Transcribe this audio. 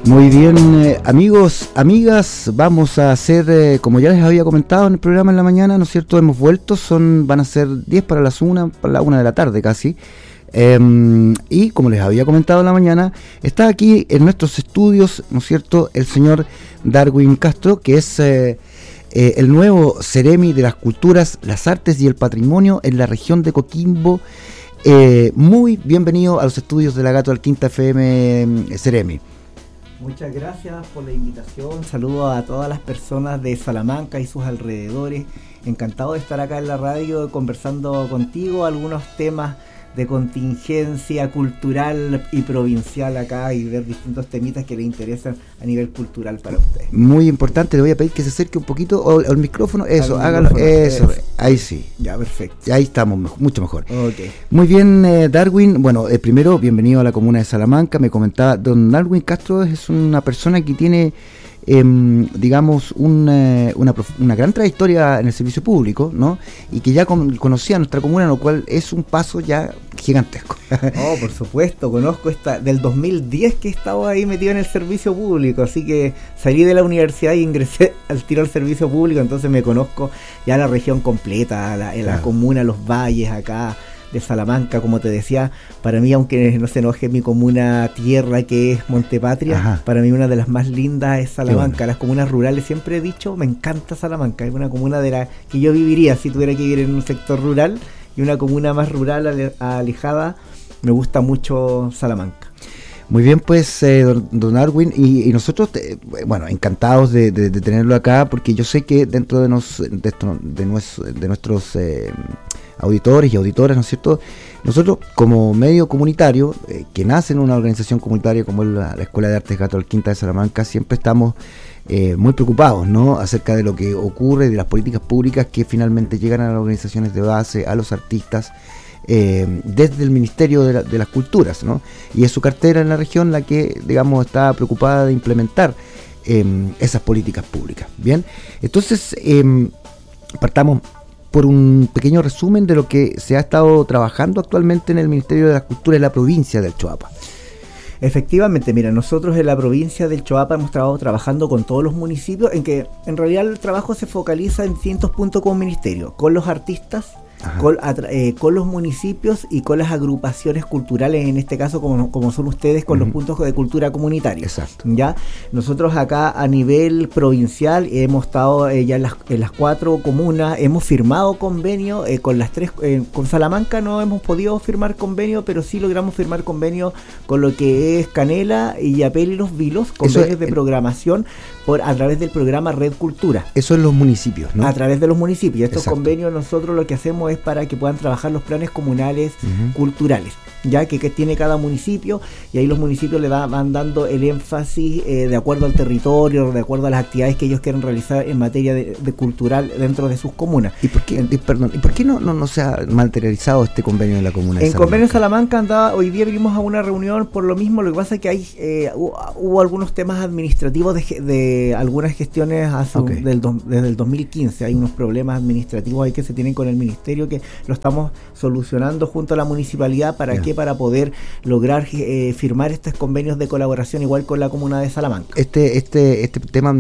Muy bien, amigos, amigas, vamos a hacer, como ya les había comentado en el programa en la mañana, ¿no es cierto? Hemos vuelto, van a ser 10 para las 1, para la 1 de la tarde casi. Y como les había comentado en la mañana, está aquí en nuestros estudios, ¿no es cierto?, el señor Darwin Castro, que es el nuevo Ceremi de las Culturas, las Artes y el Patrimonio en la región de Coquimbo. Muy bienvenido a los estudios de la Gato Alquinta FM Ceremi. Muchas gracias por la invitación. Saludo a todas las personas de Salamanca y sus alrededores. Encantado de estar acá en la radio conversando contigo algunos temas de contingencia cultural y provincial acá y ver distintos temitas que le interesan a nivel cultural para ustedes. Muy importante, le voy a pedir que se acerque un poquito al micrófono, eso, hágalo, eso, ahí sí. Ya, perfecto. Ahí estamos, mucho mejor. Okay. Muy bien, Darwin, bueno, primero, bienvenido a la comuna de Salamanca. Me comentaba, don Darwin Castro es una persona que tiene, digamos, una gran trayectoria en el servicio público, ¿no? Y que ya conocía nuestra comuna, lo cual es un paso ya gigantesco. Oh, por supuesto, conozco del 2010 que he estado ahí metido en el servicio público, así que salí de la universidad y ingresé al tiro al servicio público, entonces me conozco ya la región completa, la comuna, los valles acá de Salamanca, como te decía, para mí, aunque no se enoje mi comuna tierra que es Montepatria, ajá, para mí una de las más lindas es Salamanca. Bueno. Las comunas rurales, siempre he dicho, me encanta Salamanca, es una comuna de la que yo viviría si tuviera que vivir en un sector rural, y una comuna más rural alejada, me gusta mucho Salamanca. Muy bien, pues, don Darwin, y nosotros, bueno, encantados de tenerlo acá, porque yo sé que dentro de nuestros auditores y auditoras, ¿no es cierto?, nosotros como medio comunitario, que nace en una organización comunitaria como es la Escuela de Artes Gato Alquinta de Salamanca, siempre estamos muy preocupados, ¿no?, acerca de lo que ocurre, de las políticas públicas que finalmente llegan a las organizaciones de base, a los artistas, desde el Ministerio de las Culturas, ¿no? Y es su cartera en la región la que, digamos, está preocupada de implementar esas políticas públicas. Bien, entonces partamos por un pequeño resumen de lo que se ha estado trabajando actualmente en el Ministerio de las Culturas en la provincia del Choapa. Efectivamente, mira, nosotros en la provincia del Choapa hemos estado trabajando con todos los municipios, en que en realidad el trabajo se focaliza en distintos puntos con el ministerio, con los artistas, con los municipios y con las agrupaciones culturales, en este caso como son ustedes, con los puntos de cultura comunitaria. Exacto. ¿Ya? Nosotros acá a nivel provincial hemos estado ya en las 4 comunas, hemos firmado convenio con las 3, con Salamanca no hemos podido firmar convenio, pero sí logramos firmar convenio con lo que es Canela, Illapel y Los Vilos, convenios de programación a través del programa Red Cultura. Eso en los municipios, ¿no? A través de los municipios. Estos Exacto. Convenios nosotros lo que hacemos es para que puedan trabajar los planes comunales culturales, ya que tiene cada municipio, y ahí los municipios le van dando el énfasis de acuerdo al territorio, de acuerdo a las actividades que ellos quieren realizar en materia de cultural dentro de sus comunas. ¿Y por qué no se ha materializado este convenio en la comuna de Salamanca? En convenio de Salamanca hoy día vinimos a una reunión por lo mismo. Lo que pasa es que hay hubo algunos temas administrativos de algunas gestiones desde el 2015. Hay unos problemas administrativos ahí que se tienen con el ministerio, que lo estamos solucionando junto a la municipalidad para poder lograr firmar estos convenios de colaboración igual con la comuna de Salamanca. Este tema